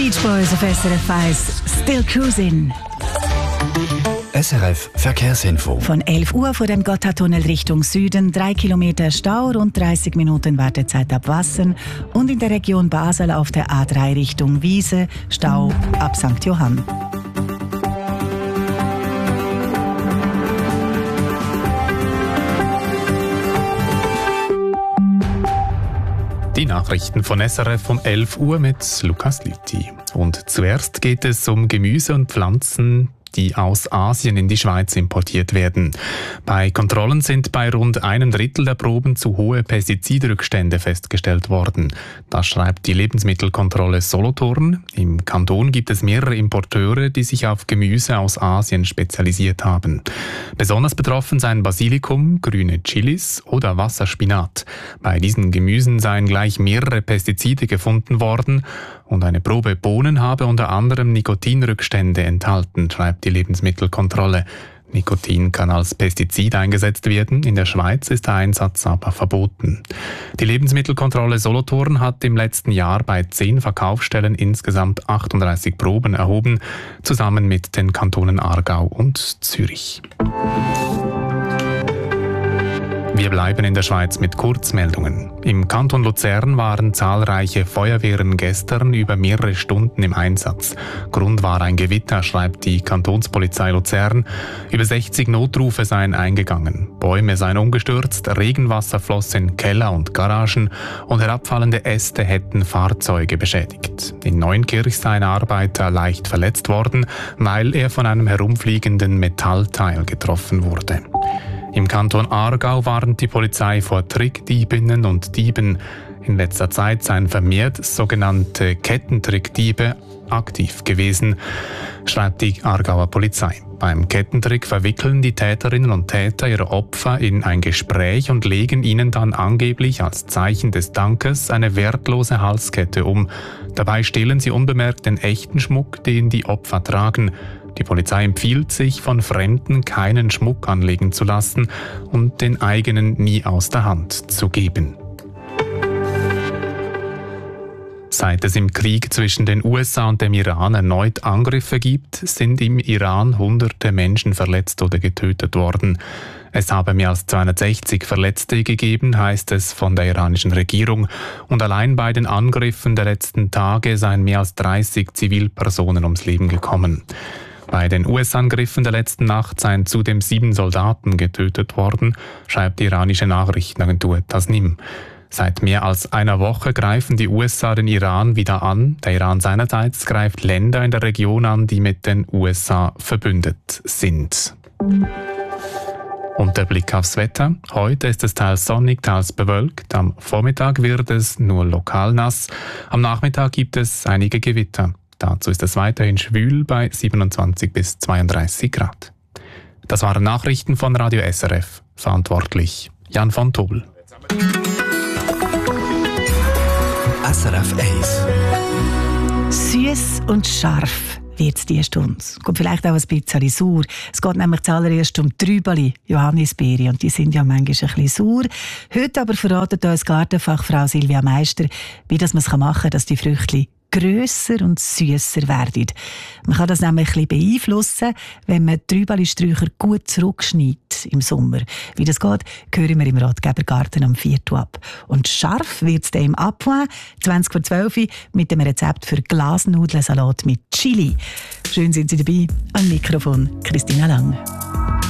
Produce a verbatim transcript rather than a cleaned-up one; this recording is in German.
Beach Boys auf S R F eins, Still Cruising. S R F Verkehrsinfo. Von elf Uhr vor dem Gotthardtunnel Richtung Süden, drei Kilometer Stau, rund dreißig Minuten Wartezeit ab Wassen und in der Region Basel auf der A drei Richtung Wiese, Stau ab Sankt Johann. Die Nachrichten von S R F um elf Uhr mit Lukas Litti. Und zuerst geht es um Gemüse und Pflanzen, die aus Asien in die Schweiz importiert werden. Bei Kontrollen sind bei rund einem Drittel der Proben zu hohe Pestizidrückstände festgestellt worden. Das schreibt die Lebensmittelkontrolle Solothurn. Im Kanton gibt es mehrere Importeure, die sich auf Gemüse aus Asien spezialisiert haben. Besonders betroffen seien Basilikum, grüne Chilis oder Wasserspinat. Bei diesen Gemüsen seien gleich mehrere Pestizide gefunden worden und eine Probe Bohnen habe unter anderem Nikotinrückstände enthalten, schreibt die Lebensmittelkontrolle. Nikotin kann als Pestizid eingesetzt werden, in der Schweiz ist der Einsatz aber verboten. Die Lebensmittelkontrolle Solothurn hat im letzten Jahr bei zehn Verkaufsstellen insgesamt achtunddreißig Proben erhoben, zusammen mit den Kantonen Aargau und Zürich. Wir bleiben in der Schweiz mit Kurzmeldungen. Im Kanton Luzern waren zahlreiche Feuerwehren gestern über mehrere Stunden im Einsatz. Grund war ein Gewitter, schreibt die Kantonspolizei Luzern. Über sechzig Notrufe seien eingegangen. Bäume seien umgestürzt, Regenwasser floss in Keller und Garagen und herabfallende Äste hätten Fahrzeuge beschädigt. In Neunkirch sei ein Arbeiter leicht verletzt worden, weil er von einem herumfliegenden Metallteil getroffen wurde. Im Kanton Aargau warnt die Polizei vor Trickdiebinnen und Dieben. In letzter Zeit seien vermehrt sogenannte Kettentrickdiebe aktiv gewesen, schreibt die Aargauer Polizei. Beim Kettentrick verwickeln die Täterinnen und Täter ihre Opfer in ein Gespräch und legen ihnen dann angeblich als Zeichen des Dankes eine wertlose Halskette um. Dabei stehlen sie unbemerkt den echten Schmuck, den die Opfer tragen. Die Polizei empfiehlt sich, von Fremden keinen Schmuck anlegen zu lassen und den eigenen nie aus der Hand zu geben. Seit es im Krieg zwischen den U S A und dem Iran erneut Angriffe gibt, sind im Iran hunderte Menschen verletzt oder getötet worden. Es habe mehr als zweihundertsechzig Verletzte gegeben, heißt es von der iranischen Regierung. Und allein bei den Angriffen der letzten Tage seien mehr als dreißig Zivilpersonen ums Leben gekommen. Bei den U S-Angriffen der letzten Nacht seien zudem sieben Soldaten getötet worden, schreibt die iranische Nachrichtenagentur Tasnim. Seit mehr als einer Woche greifen die U S A den Iran wieder an. Der Iran seinerseits greift Länder in der Region an, die mit den U S A verbündet sind. Und der Blick aufs Wetter. Heute ist es teils sonnig, teils bewölkt. Am Vormittag wird es nur lokal nass. Am Nachmittag gibt es einige Gewitter. Dazu ist es weiterhin schwül bei siebenundzwanzig bis zweiunddreißig Grad. Das waren Nachrichten von Radio S R F. Verantwortlich Jan von Tobel. S R F eins. Süß und scharf wird es diese Stunde. Kommt vielleicht auch ein bisschen sauer. Es geht nämlich zuallererst um Trübeli, Johannisbeere, und die sind ja manchmal ein bisschen sauer. Heute aber verratet uns Gartenfachfrau Silvia Meister, wie das man es machen kann, dass die Früchte grösser und süsser werden. Man kann das nämlich ein bisschen beeinflussen, wenn man Trübeli-Sträucher gut zurückschneidet im Sommer. Wie das geht, hören wir im Ratgeber Garten am vierten ab. Und scharf wird es dann im Appoint, zwanzig vor zwölf, mit dem Rezept für Glasnudelsalat mit Chili. Schön sind Sie dabei. Am Mikrofon Christina Lang.